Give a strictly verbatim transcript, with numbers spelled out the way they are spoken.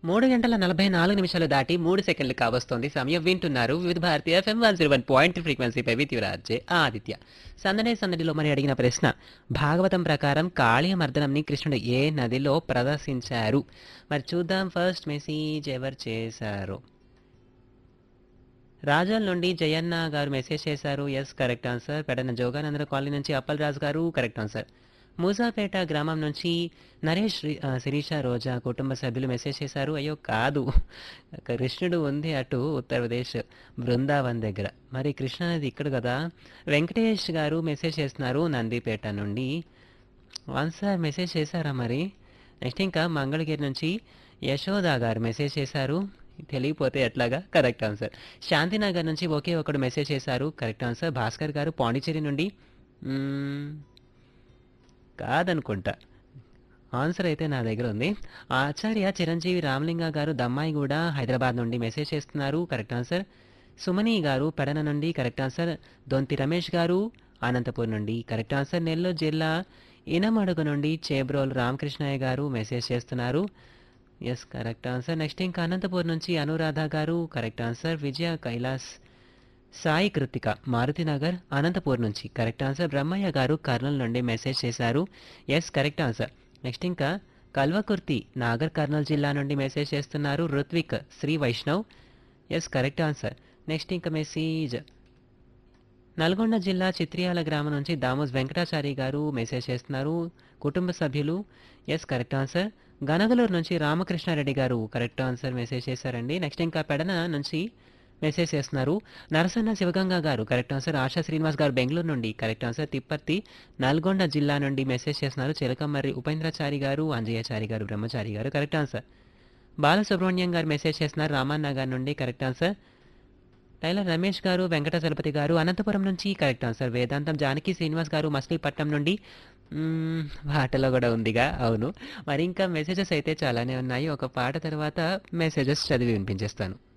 మూడు గంటల నలభై నాలుగు నిమిషాలు దాటి మూడు సెకండ్లు కావస్తోంది సమయం. వింటున్నారు వివిధ భారతీయ FM one zero one point ఫ్రీక్వెన్సీపై విత్యురాజే Aditya. సందడే సందడిలో మరి అడిగిన ప్రశ్న, భాగవతం ప్రకారం కాళీయ మర్దనంని కృష్ణుడు ఏ నదిలో ప్రదర్శించారు? మరి చూద్దాం ఫస్ట్ మెసేజ్ ఎవరు చేశారు. రాజోల్ నుండి జయన్న గారు మెసేజ్ చేశారు. Yes correct answer. Pedana జోగానందర colony నుంచి అప్పల్ రాజు గారు కరెక్ట్ ఆన్సర్. మూసాపేట గ్రామం నుంచి నరేష్ రి- ఆ, శిరీష రోజా కుటుంబ సభ్యులు మెసేజ్ చేశారు. అయ్యో కాదు, కృష్ణుడు ఉంది అటు ఉత్తరప్రదేశ్ బృందావన్ దగ్గర, మరి కృష్ణ అనేది ఇక్కడ కదా. వెంకటేష్ గారు మెసేజ్ చేస్తున్నారు నందిపేట నుండి. ఆన్సర్ మెసేజ్ చేశారా మరి? నెక్స్ట్ ఇంకా మంగళగిరి నుంచి యశోద గారు మెసేజ్ చేశారు. తెలియపోతే ఎట్లాగా, కరెక్ట్ ఆన్సర్. శాంతినగర్ నుంచి ఒకే ఒకడు మెసేజ్ చేశారు, కరెక్ట్ ఆన్సర్. భాస్కర్ గారు పాండిచేరి నుండి మ్మ్, కాదనుకుంటా. ఆన్సర్ అయితే నా దగ్గర ఉంది. ఆచార్య చిరంజీవి రామలింగ గారు దమ్మాయిగూడ హైదరాబాద్ నుండి మెసేజ్ చేస్తున్నారు, కరెక్ట్ ఆన్సర్. సుమని గారు పెడన నుండి కరెక్ట్ ఆన్సర్. దొంతి రమేష్ గారు అనంతపూర్ నుండి కరెక్ట్ ఆన్సర్. నెల్లూరు జిల్లా ఇనమడుగు నుండి చేబ్రోల్ రామకృష్ణయ్య గారు మెసేజ్ చేస్తున్నారు. Yes correct answer. నెక్స్ట్ ఇంకా అనంతపూర్ నుంచి అనురాధ గారు కరెక్ట్ ఆన్సర్. విజయ కైలాస్ సాయి కృతిక మారుతినగర్ అనంతపూర్ నుంచి కరెక్ట్ ఆన్సర్. బ్రహ్మయ్య గారు కర్నూలు నుండి మెసేజ్ చేశారు. Yes correct answer. నెక్స్ట్ ఇంకా కల్వకుర్తి నాగర్ కర్నూలు జిల్లా నుండి మెసేజ్ చేస్తున్నారు Ruthvik Shri Vaishnav. Yes correct answer. Next ఇంకా మెసేజ్ నల్గొండ జిల్లా చిత్రియాల గ్రామం నుంచి దామోస్ వెంకటాచారి గారు మెసేజ్ చేస్తున్నారు కుటుంబ సభ్యులు. Yes correct answer. గనగలూరు నుంచి రామకృష్ణారెడ్డి గారు కరెక్ట్ ఆన్సర్ మెసేజ్ చేశారండి. నెక్స్ట్ ఇంకా పెడన నుంచి మెసేజ్ చేస్తున్నారు నరసన్న శివగంగా గారు కరెక్ట్ ఆన్సర్. ఆశా శ్రీనివాస్ గారు బెంగళూరు నుండి కరెక్ట్ ఆన్సర్. తిప్పర్తి నల్గొండ జిల్లా నుండి మెసేజ్ చేస్తున్నారు చిలకమర్రి ఉపేంద్రచారి గారు అంజయ్యచారి గారు బ్రహ్మచారి గారు కరెక్ట్ ఆన్సర్. బాలసుబ్రహ్మణ్యం గారు మెసేజ్ చేస్తున్నారు రామన్న గారి నుండి కరెక్ట్ ఆన్సర్. టైలర్ రమేష్ గారు వెంకట చలపతి గారు అనంతపురం నుంచి కరెక్ట్ ఆన్సర్. వేదాంతం జానకి శ్రీనివాస్ గారు మచిలీపట్నం నుండి మ్మ్, పాటలో కూడా ఉందిగా, అవును. మరి ఇంకా మెసేజెస్ అయితే చాలానే ఉన్నాయి. ఒక పాట తర్వాత మెసేజెస్ చదివి వినిపించేస్తాను.